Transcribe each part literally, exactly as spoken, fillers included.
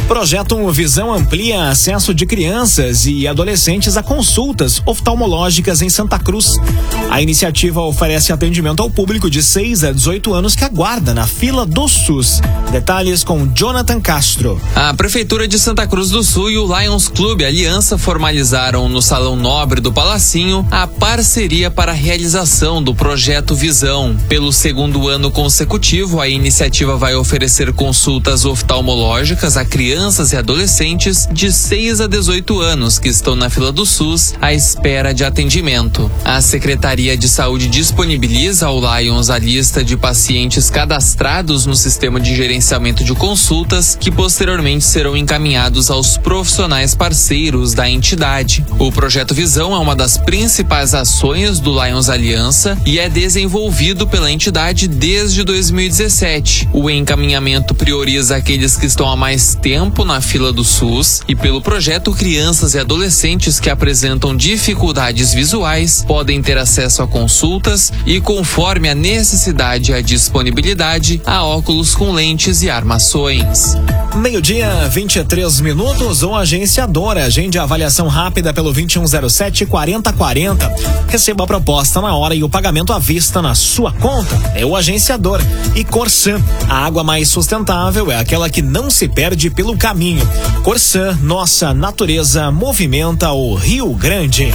Projeto Visão amplia acesso de crianças e adolescentes a consultas oftalmológicas em Santa Cruz. A iniciativa oferece atendimento ao público de seis a dezoito anos que aguarda na fila do SUS. Detalhes com Jonathan Castro. A Prefeitura de Santa Cruz do Sul e o Lions Clube Aliança formalizaram no Salão Nobre do Palacinho a parceria para a realização do Projeto Visão. Pelo segundo ano consecutivo, a iniciativa vai oferecer consultas oftalmológicas a crianças crianças e adolescentes de seis a dezoito anos que estão na fila do SUS à espera de atendimento. A Secretaria de Saúde disponibiliza ao Lions a lista de pacientes cadastrados no sistema de gerenciamento de consultas que posteriormente serão encaminhados aos profissionais parceiros da entidade. O Projeto Visão é uma das principais ações do Lions Aliança e é desenvolvido pela entidade desde dois mil e dezessete. O encaminhamento prioriza aqueles que estão há mais tempo na fila do SUS e pelo projeto crianças e adolescentes que apresentam dificuldades visuais podem ter acesso a consultas e, conforme a necessidade e a disponibilidade, a óculos com lentes e armações. Meio-dia, vinte e três minutos, ou agenciadora. Agende a avaliação rápida pelo vinte e um zero sete, quarenta quarenta. Receba a proposta na hora e o pagamento à vista na sua conta. É o agenciador. E Corsã, a água mais sustentável é aquela que não se perde pelo caminho. Corsã, nossa natureza movimenta o Rio Grande.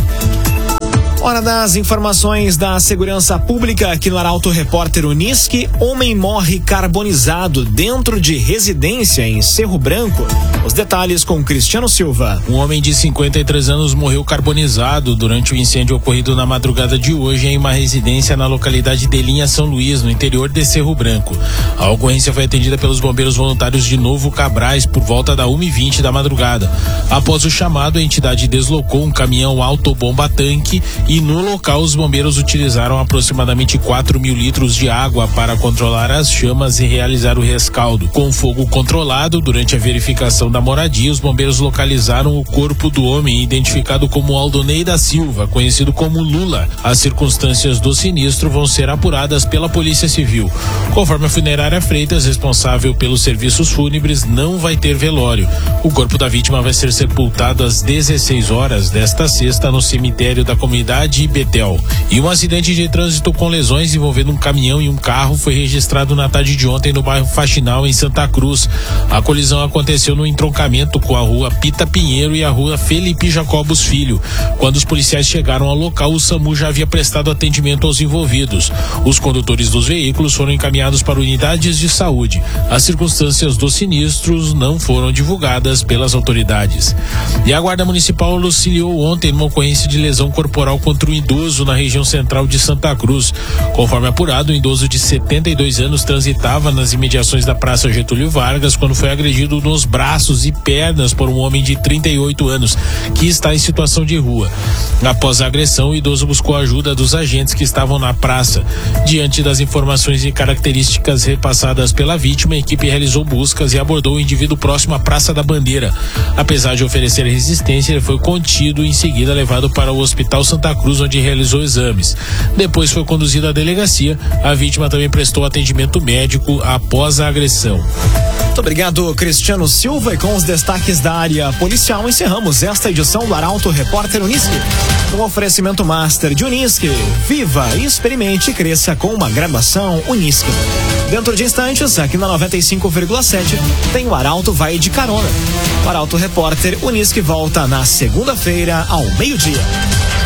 Hora das informações da segurança pública aqui no Arauto Repórter Unisque. Homem morre carbonizado dentro de residência em Cerro Branco. Os detalhes com Cristiano Silva. Um homem de cinquenta e três anos morreu carbonizado durante o incêndio ocorrido na madrugada de hoje em uma residência na localidade de Linha São Luís, no interior de Cerro Branco. A ocorrência foi atendida pelos bombeiros voluntários de Novo Cabrais por volta da uma e vinte da madrugada. Após o chamado, a entidade deslocou um caminhão autobomba-tanque e no local os bombeiros utilizaram aproximadamente quatro mil litros de água para controlar as chamas e realizar o rescaldo. Com fogo controlado, durante a verificação da moradia, os bombeiros localizaram o corpo do homem, identificado como Aldonei da Silva, conhecido como Lula. As circunstâncias do sinistro vão ser apuradas pela Polícia Civil. Conforme a funerária Freitas, responsável pelos serviços fúnebres, não vai ter velório. O corpo da vítima vai ser sepultado às dezesseis horas desta sexta no cemitério da comunidade de Betel. E um acidente de trânsito com lesões envolvendo um caminhão e um carro foi registrado na tarde de ontem no bairro Faxinal, em Santa Cruz. A colisão aconteceu no entroncamento com a rua Pita Pinheiro e a rua Felipe Jacobos Filho. Quando os policiais chegaram ao local, o SAMU já havia prestado atendimento aos envolvidos. Os condutores dos veículos foram encaminhados para unidades de saúde. As circunstâncias dos sinistros não foram divulgadas pelas autoridades. E a Guarda Municipal auxiliou ontem numa ocorrência de lesão corporal contra um idoso na região central de Santa Cruz. Conforme apurado, um idoso de setenta e dois anos transitava nas imediações da Praça Getúlio Vargas quando foi agredido nos braços e pernas por um homem de trinta e oito anos que está em situação de rua. Após a agressão, o idoso buscou a ajuda dos agentes que estavam na praça. Diante das informações e características repassadas pela vítima, a equipe realizou buscas e abordou o indivíduo próximo à Praça da Bandeira. Apesar de oferecer resistência, ele foi contido e em seguida levado para o Hospital Santa Cruz, onde realizou exames. Depois foi conduzido à delegacia. A vítima também prestou atendimento médico após a agressão. Muito obrigado, Cristiano Silva. E com os destaques da área policial, encerramos esta edição do Arauto Repórter Unisque. Um oferecimento master de Unisque. Viva, experimente e cresça com uma graduação Unisque. Dentro de instantes, aqui na noventa e cinco vírgula sete, tem o Arauto Vai de Carona. O Arauto Repórter Unisque volta na segunda-feira ao meio-dia.